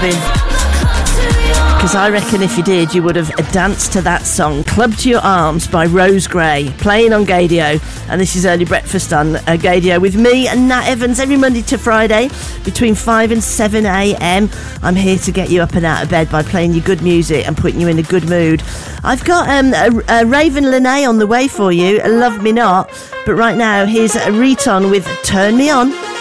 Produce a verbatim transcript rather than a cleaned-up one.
Because I reckon if you did, you would have danced to that song. Club to Your Arms by Rose Gray, playing on Gaydio. And this is Early Breakfast on uh, Gaydio with me and Nat Evans every Monday to Friday between five and seven a.m. I'm here to get you up and out of bed by playing you good music and putting you in a good mood. I've got um, a, a Raven Lene on the way for you, Love Me Not. But right now, here's Riton with Turn Me On.